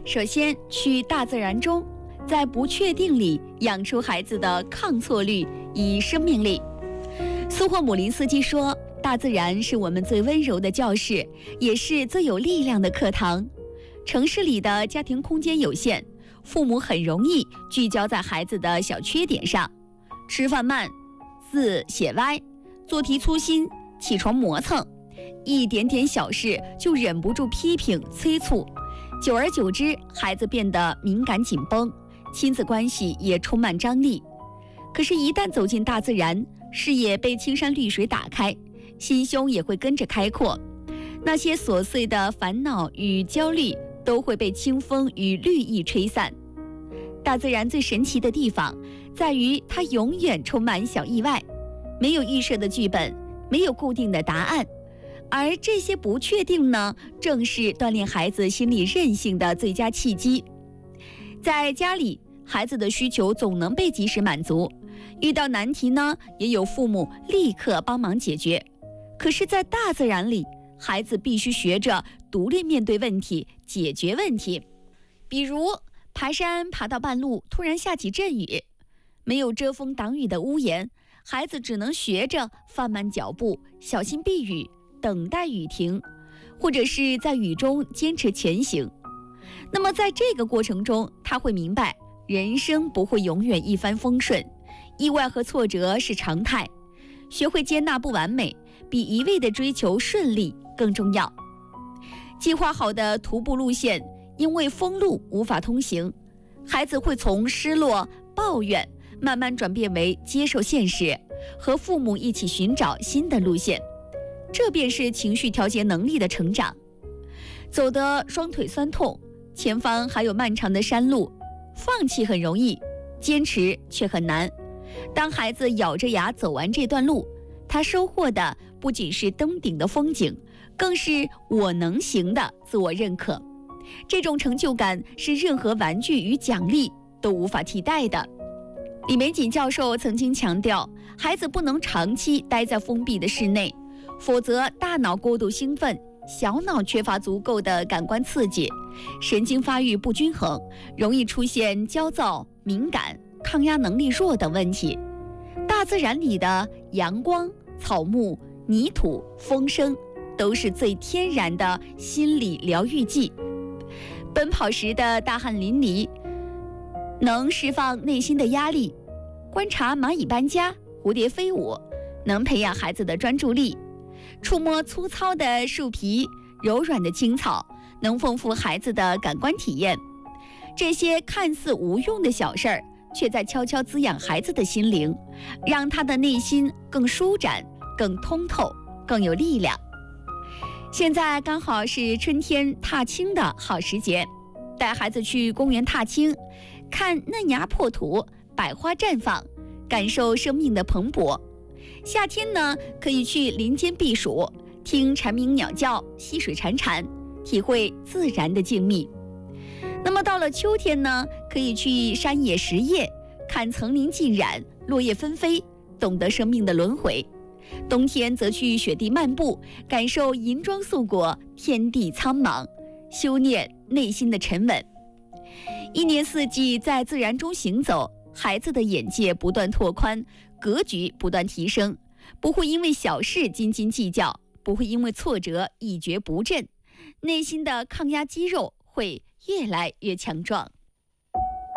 首先，去大自然中，在不确定里养出孩子的抗挫力与生命力。苏霍姆林斯基说，大自然是我们最温柔的教室，也是最有力量的课堂。城市里的家庭空间有限，父母很容易聚焦在孩子的小缺点上，吃饭慢，字写歪，做题粗心，起床磨蹭，一点点小事就忍不住批评催促，久而久之，孩子变得敏感紧绷，亲子关系也充满张力。可是，一旦走进大自然，视野被青山绿水打开，心胸也会跟着开阔，那些琐碎的烦恼与焦虑都会被清风与绿意吹散。大自然最神奇的地方在于它永远充满小意外，没有预设的剧本，没有固定的答案，而这些不确定呢，正是锻炼孩子心理韧性的最佳契机。在家里，孩子的需求总能被及时满足，遇到难题呢，也有父母立刻帮忙解决。可是在大自然里，孩子必须学着独立面对问题，解决问题。比如爬山爬到半路，突然下起阵雨，没有遮风挡雨的屋檐，孩子只能学着放慢脚步，小心避雨，等待雨停，或者是在雨中坚持前行。那么在这个过程中，他会明白人生不会永远一帆风顺，意外和挫折是常态，学会接纳不完美，比一味的追求顺利更重要。计划好的徒步路线因为封路无法通行，孩子会从失落抱怨慢慢转变为接受现实，和父母一起寻找新的路线，这便是情绪调节能力的成长。走得双腿酸痛，前方还有漫长的山路，放弃很容易，坚持却很难。当孩子咬着牙走完这段路，他收获的不仅是登顶的风景，更是我能行的自我认可。这种成就感是任何玩具与奖励都无法替代的。李玫瑾教授曾经强调，孩子不能长期待在封闭的室内，否则大脑过度兴奋，小脑缺乏足够的感官刺激，神经发育不均衡，容易出现焦躁、敏感、抗压能力弱等问题。大自然里的阳光、草木、泥土、风声都是最天然的心理疗愈剂。奔跑时的大汗淋漓，能释放内心的压力；观察蚂蚁搬家、蝴蝶飞舞，能培养孩子的专注力；触摸粗糙的树皮、柔软的青草，能丰富孩子的感官体验。这些看似无用的小事儿，却在悄悄滋养孩子的心灵，让他的内心更舒展、更通透、更有力量。现在刚好是春天踏青的好时节，带孩子去公园踏青，看嫩芽破土，百花绽放，感受生命的蓬勃。夏天呢，可以去林间避暑，听蝉鸣鸟叫，溪水潺潺，体会自然的静谧。那么到了秋天呢，可以去山野实业，看层林尽染，落叶纷飞，懂得生命的轮回。冬天则去雪地漫步，感受银装素裹，天地苍茫，修炼内心的沉稳。一年四季在自然中行走，孩子的眼界不断拓宽，格局不断提升，不会因为小事斤斤计较，不会因为挫折一蹶不振，内心的抗压肌肉会越来越强壮。